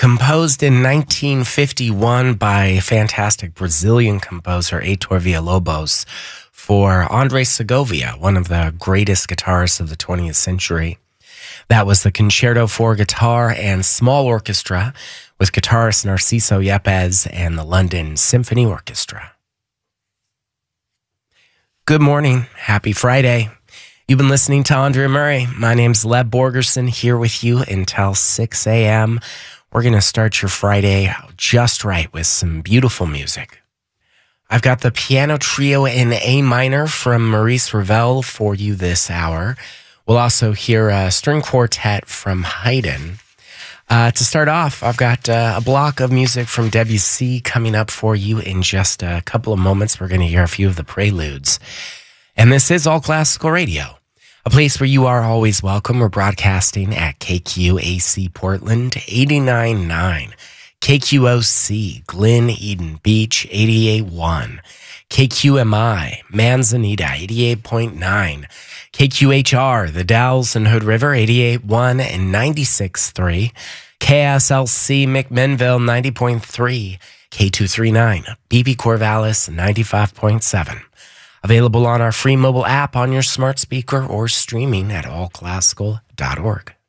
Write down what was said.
Composed in 1951 by fantastic Brazilian composer Heitor Villa-Lobos for André Segovia, one of the greatest guitarists of the 20th century. That was the Concerto for Guitar and Small Orchestra with guitarist Narciso Yepes and the London Symphony Orchestra. Good morning. Happy Friday. You've been listening to Andre Murray. My name's Leb Borgerson, here with you until 6 a.m. We're going to start your Friday just right with some beautiful music. I've got the piano trio in A minor from Maurice Ravel for you this hour. We'll also hear a string quartet from Haydn. To start off, I've got a block of music from Debussy coming up for you in just a couple of moments. We're going to hear a few of the preludes. And this is All Classical Radio, a place where you are always welcome. We're broadcasting at KQAC Portland 89.9, KQOC Glen Eden Beach 88.1, KQMI Manzanita 88.9, KQHR The Dalles and Hood River 88.1 and 96.3, KSLC McMinnville 90.3, K239 BB Corvallis 95.7. Available on our free mobile app on your smart speaker or streaming at allclassical.org.